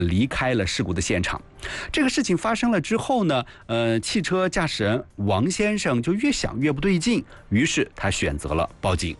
离开了事故的现场。这个事情发生了之后呢，汽车驾驶人王先生就越想越不对劲，于是他选择了报警。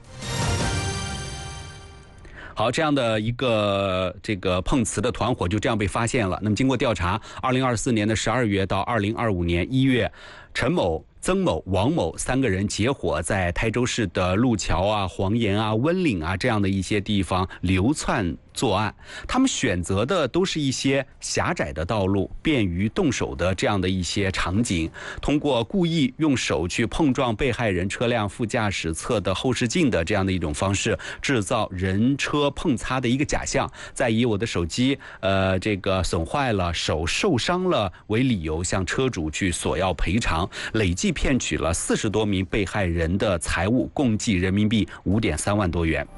好，这样的一个碰瓷的团伙就这样被发现了。那么经过调查，2024年的12月到2025年1月，陈某、曾某、王某3个人结伙在台州市的路桥啊、黄岩啊、温岭啊这样的一些地方流窜作案。他们选择的都是一些狭窄的道路，便于动手的这样的一些场景，通过故意用手去碰撞被害人车辆副驾驶侧的后视镜的这样的一种方式，制造人车碰擦的一个假象，再以我的手机损坏了、手受伤了为理由向车主去索要赔偿，累计骗取了40多名被害人的财物，共计人民币5.3万多元。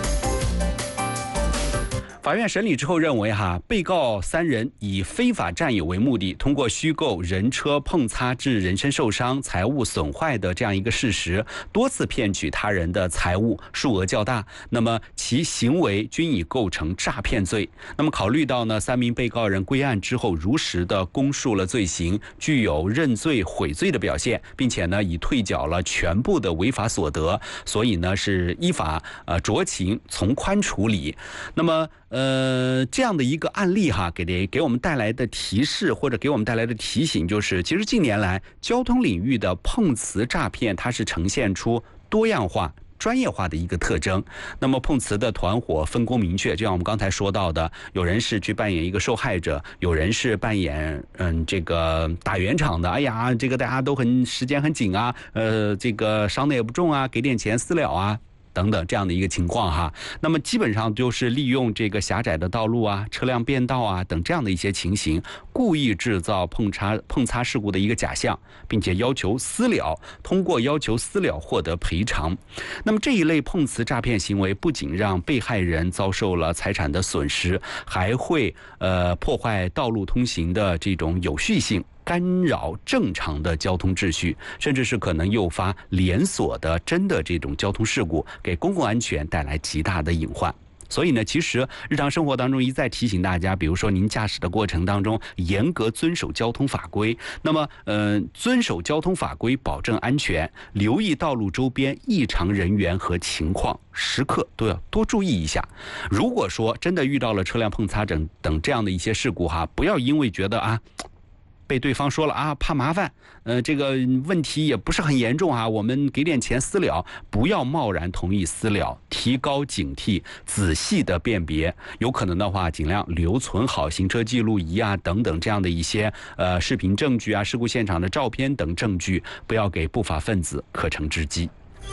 法院审理之后认为，被告3人以非法占有为目的，通过虚构人车碰擦致人身受伤、财物损坏的这样一个事实，多次骗取他人的财物，数额较大，那么其行为均已构成诈骗罪。那么考虑到呢，3名被告人归案之后如实的供述了罪行，具有认罪悔罪的表现，并且呢已退缴了全部的违法所得，所以呢是依法酌情从宽处理。那么这样的一个案例给我们带来的提示或者给我们带来的提醒就是，其实近年来交通领域的碰瓷诈骗，它是呈现出多样化、专业化的一个特征。那么碰瓷的团伙分工明确，就像我们刚才说到的，有人是去扮演一个受害者，有人是扮演打圆场的，哎呀，这个大家都时间很紧啊，伤的也不重啊，给点钱私了啊。等等这样的一个情况那么基本上就是利用这个狭窄的道路啊、车辆变道啊等这样的一些情形，故意制造碰擦事故的一个假象，并且要求私了，通过要求私了获得赔偿。那么这一类碰瓷诈骗行为不仅让被害人遭受了财产的损失，还会破坏道路通行的这种有序性，干扰正常的交通秩序，甚至是可能诱发连锁的真的这种交通事故，给公共安全带来极大的隐患。所以呢，其实日常生活当中一再提醒大家，比如说您驾驶的过程当中严格遵守交通法规，那么遵守交通法规保证安全，留意道路周边异常人员和情况，时刻都要多注意一下。如果说真的遇到了车辆碰擦等这样的一些事故不要因为觉得被对方说了怕麻烦，这个问题也不是很严重我们给点钱私了，不要贸然同意私了，提高警惕，仔细的辨别，有可能的话尽量留存好行车记录仪等等这样的一些视频证据事故现场的照片等证据，不要给不法分子可乘之机。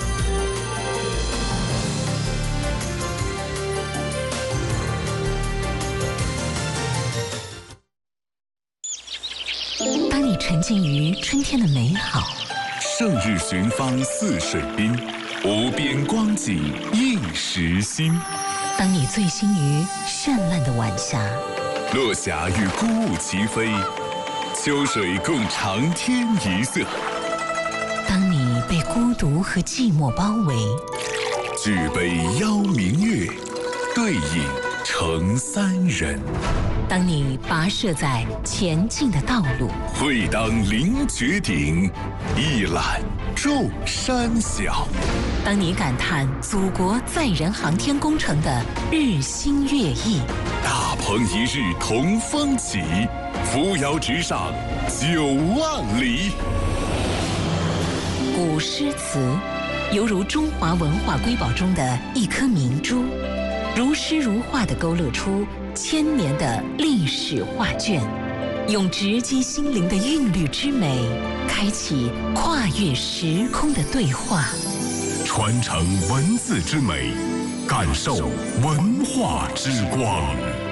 当你沉浸于春天的美好， 胜日寻芳泗水滨，无边光景映时心。 当你醉心于绚烂的晚霞， 落霞与孤鹜齐飞，秋水共长天一色。 当你被孤独和寂寞包围， 举杯邀明月，对影成三人。 当你跋涉在前进的道路， 会当凌绝顶，一览众山小。 当你感叹祖国载人航天工程的日新月异， 大鹏一日同风起，扶摇直上9万里。 古诗词犹如中华文化瑰宝中的一颗明珠，如诗如画地勾勒出千年的历史画卷，用直击心灵的韵律之美，开启跨越时空的对话， 传承文字之美，感受文化之光。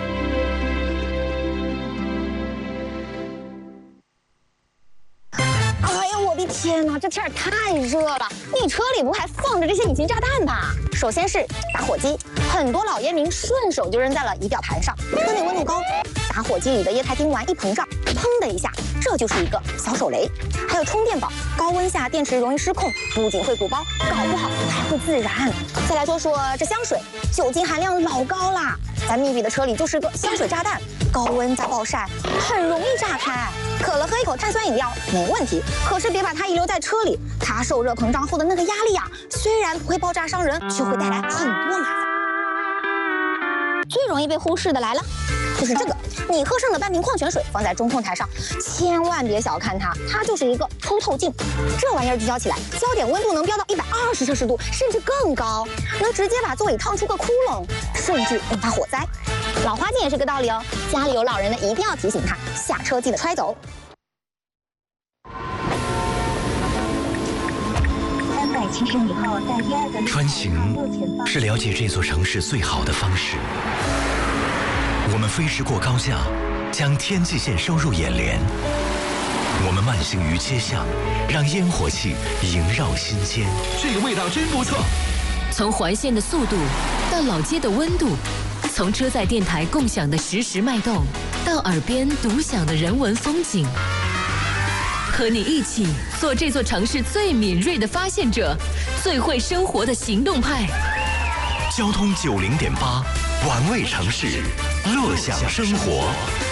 天哪，这天儿太热了！你车里不还放着这些隐形炸弹吧？首先是打火机，很多老烟民顺手就扔在了仪表盘上。车内温度高，打火机里的液态丁烷一膨胀，砰的一下，这就是一个小手雷。还有充电宝，高温下电池容易失控，不仅会鼓包，搞不好还会自燃。再来说说这香水，酒精含量老高啦，在密闭的车里就是个香水炸弹。 高温加暴晒，很容易炸开。渴了喝一口碳酸饮料没问题，可是别把它遗留在车里，它受热膨胀后的那个压力啊，虽然不会爆炸伤人，却会带来很多麻烦。最容易被忽视的来了，就是这个。你喝剩的半瓶矿泉水放在中控台上，千万别小看它，它就是一个凸透镜。这玩意儿聚焦起来，焦点温度能飙到120摄氏度，甚至更高，能直接把座椅烫出个窟窿，甚至引发火灾。老花镜也是个道理哦，家里有老人的一定要提醒他，下车记得揣走。 370米后，在第2个穿行是了解这座城市最好的方式。我们飞驰过高架，将天际线收入眼帘。我们慢行于街巷，让烟火气萦绕心间。 这个味道真不错。 从环线的速度到老街的温度，从车载电台共享的实时脉动，到耳边独享的人文风景。和你一起做这座城市最敏锐的发现者，最会生活的行动派。 交通90.8，玩味城市，乐享生活。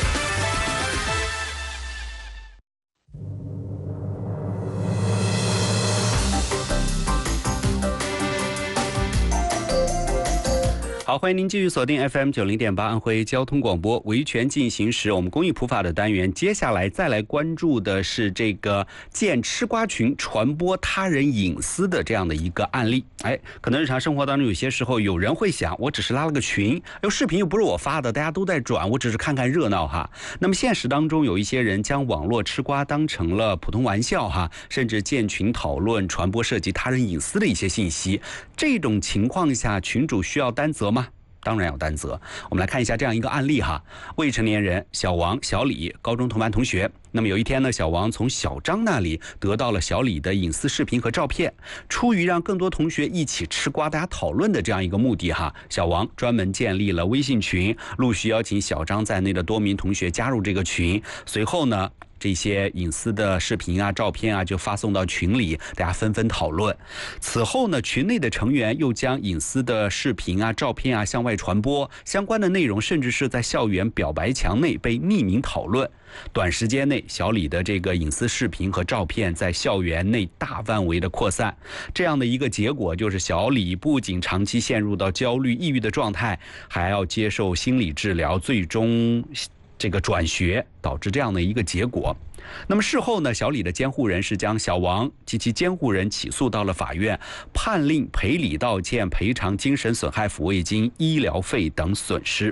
好，欢迎您继续锁定 FM 90.8安徽交通广播维权进行时，我们公益普法的单元。接下来再来关注的是这个见吃瓜群传播他人隐私的这样的一个案例。可能日常生活当中有些时候有人会想，我只是拉了个群，视频又不是我发的，大家都在转，我只是看看热闹哈。那么现实当中有一些人将网络吃瓜当成了普通玩笑哈，甚至建群讨论传播涉及他人隐私的一些信息。这种情况下，群主需要担责吗？当然要担责。我们来看一下这样一个案例哈，未成年人小王、小李，高中同班同学。那么有一天呢，小王从小张那里得到了小李的隐私视频和照片。出于让更多同学一起吃瓜、大家讨论的这样一个目的哈，小王专门建立了微信群，陆续邀请小张在内的多名同学加入这个群。随后呢，这些隐私的视频啊、照片啊就发送到群里，大家纷纷讨论。此后呢，群内的成员又将隐私的视频啊、照片啊向外传播，相关的内容甚至是在校园表白墙内被匿名讨论。短时间内，小李的这个隐私视频和照片在校园内大范围的扩散，这样的一个结果就是小李不仅长期陷入到焦虑、抑郁的状态，还要接受心理治疗，最终这个转学，导致这样的一个结果。那么事后呢，小李的监护人是将小王及其监护人起诉到了法院，判令赔礼道歉、赔偿精神损害抚慰金、医疗费等损失。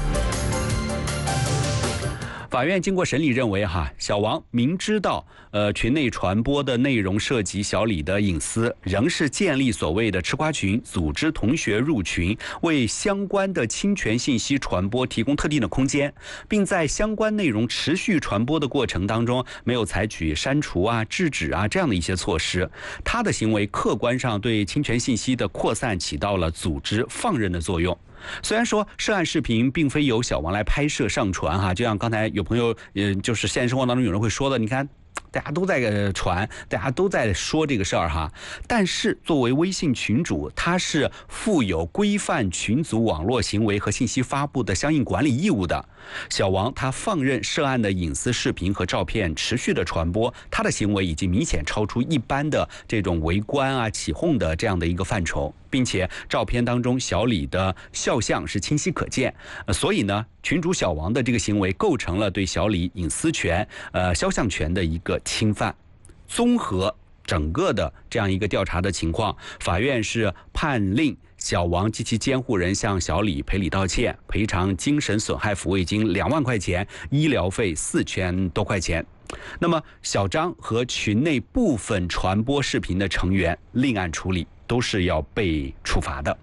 法院经过审理认为小王明知道群内传播的内容涉及小李的隐私，仍是建立所谓的吃瓜群，组织同学入群，为相关的侵权信息传播提供特定的空间，并在相关内容持续传播的过程当中没有采取删除啊、制止啊这样的一些措施。他的行为客观上对侵权信息的扩散起到了组织放任的作用。虽然说涉案视频并非由小王来拍摄上传就像刚才有朋友就是现实生活当中有人会说的，你看大家都在传，大家都在说这个事儿但是作为微信群主，他是负有规范群组网络行为和信息发布的相应管理义务的。小王他放任涉案的隐私视频和照片持续的传播，他的行为已经明显超出一般的这种围观起哄的这样的一个范畴，并且照片当中小李的肖像是清晰可见，所以呢，群主小王的这个行为构成了对小李隐私权、肖像权的一个侵犯。综合整个的这样一个调查的情况，法院是判令小王及其监护人向小李赔礼道歉，赔偿精神损害抚慰金2万块钱，医疗费4000多块钱。那么小张和群内部分传播视频的成员另案处理，都是要被处罚的。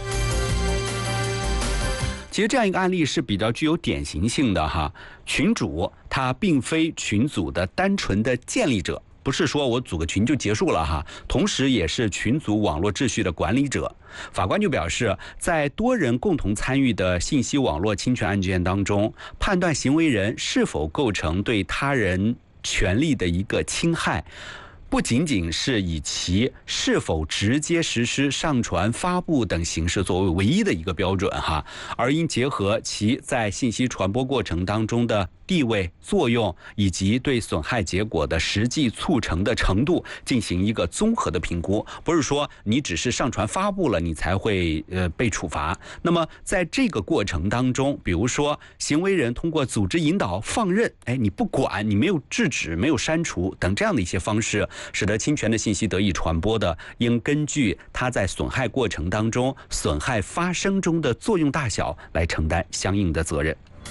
其实这样一个案例是比较具有典型性的群主他并非群组的单纯的建立者，不是说我组个群就结束了同时也是群组网络秩序的管理者。法官就表示，在多人共同参与的信息网络侵权案件当中，判断行为人是否构成对他人权利的一个侵害， 不仅仅是以其是否直接实施上传、发布等形式作为唯一的一个标准哈，而应结合其在信息传播过程当中的地位、作用以及对损害结果的实际促成的程度进行一个综合的评估。不是说你只是上传发布了你才会被处罚。那么在这个过程当中，比如说行为人通过组织引导、放任，你不管，你没有制止、没有删除等这样的一些方式，使得侵权的信息得以传播的，应根据它在损害过程当中、损害发生中的作用大小来承担相应的责任。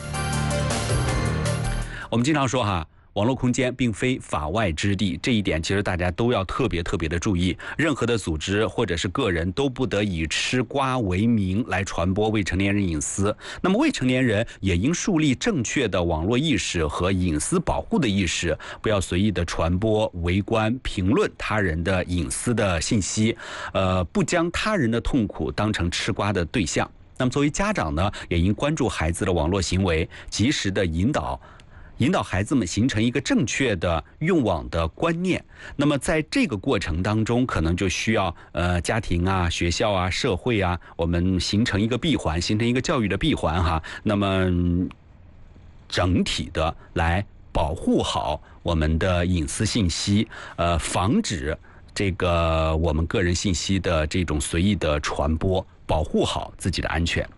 我们经常说哈，网络空间并非法外之地，这一点其实大家都要特别的注意。任何的组织或者是个人都不得以吃瓜为名来传播未成年人隐私。那么未成年人也应树立正确的网络意识和隐私保护的意识，不要随意的传播、围观、评论他人的隐私的信息，不将他人的痛苦当成吃瓜的对象。那么作为家长呢，也应关注孩子的网络行为，及时的引导孩子们形成一个正确的用网的观念。那么在这个过程当中，可能就需要家庭啊、学校啊、社会啊，我们形成一个闭环，形成一个教育的闭环哈。那么整体的来保护好我们的隐私信息，防止这个我们个人信息的这种随意的传播，保护好自己的安全。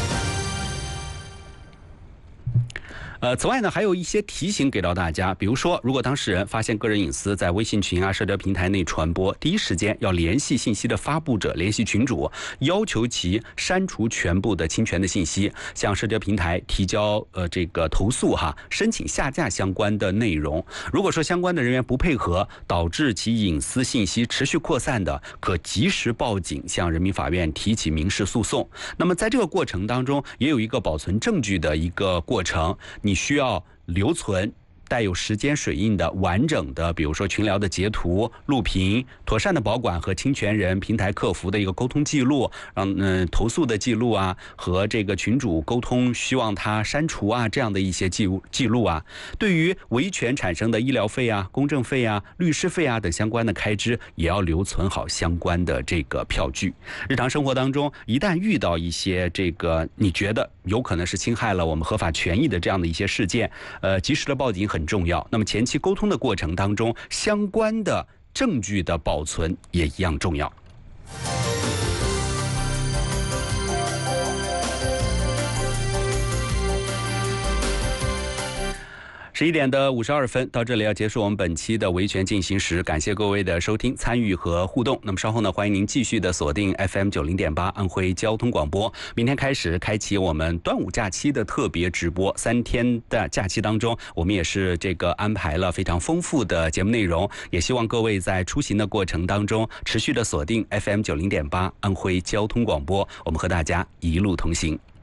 此外呢，还有一些提醒给到大家，比如说，如果当事人发现个人隐私在微信群啊、社交平台内传播，第一时间要联系信息的发布者，联系群主，要求其删除全部的侵权的信息，向社交平台提交这个投诉哈，申请下架相关的内容。如果说相关的人员不配合，导致其隐私信息持续扩散的，可及时报警，向人民法院提起民事诉讼。那么在这个过程当中，也有一个保存证据的一个过程。你需要留存带有时间水印的完整的，比如说群聊的截图、录屏，妥善的保管和侵权人、平台客服的一个沟通记录，投诉的记录啊，和这个群主沟通，希望他删除啊，这样的一些记录啊。对于维权产生的医疗费啊、公证费啊、律师费啊等相关的开支，也要留存好相关的这个票据。日常生活当中，一旦遇到一些这个你觉得有可能是侵害了我们合法权益的这样的一些事件，及时的报警很重要。那么前期沟通的过程当中，相关的证据的保存也一样重要。11点的52分，到这里要结束我们本期的维权进行时，感谢各位的收听、参与和互动。那么稍后呢，欢迎您继续的锁定 FM 90.8安徽交通广播。明天开始开启我们端午假期的特别直播，3天的假期当中，我们也是这个安排了非常丰富的节目内容，也希望各位在出行的过程当中持续的锁定 FM 90.8安徽交通广播，我们和大家一路同行。